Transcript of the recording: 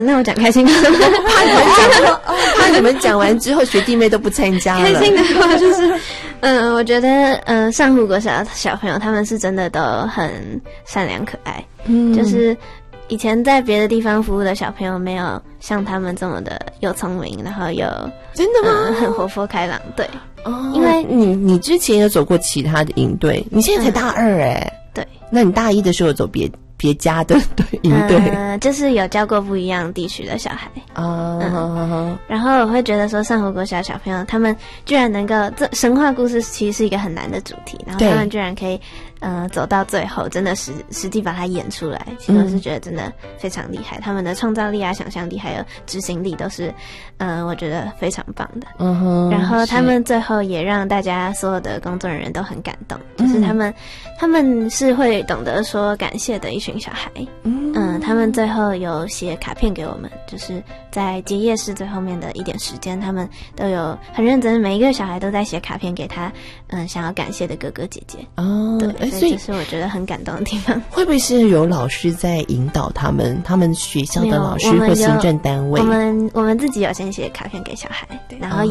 那我讲开心的， 怕你们讲完之后学弟妹都不参加了。 开心的话就是，我觉得上湖国小小朋友他们是真的都很善良可爱，就是以前在别的地方服务的小朋友没有像他们这么的又聪明，然后又真的吗？ 很活泼开朗，对。 哦，因为你之前有走过其他的营队，你现在才大二对。 那你大一的时候有走别家的营队， 就是有教过不一样地区的小孩然后我会觉得说上湖国小小朋友他们居然能够，这神话故事其实是一个很难的主题，然后他们居然可以走到最后，真的实际把它演出来，其实我是觉得真的非常厉害，他们的创造力啊、想象力还有执行力都是我觉得非常棒的。然后他们最后也让大家所有的工作人员都很感动，就是他们是会懂得说感谢的一群小孩。他们最后有写卡片给我们，就是在结业式最后面的一点时间，他们都有很认真，每一个小孩都在写卡片给他想要感谢的哥哥姐姐。对，所以这是我觉得很感动的地方。 会不会是有老师在引导他们学校的老师或行政单位？ 我们自己有先写卡片给小孩，然后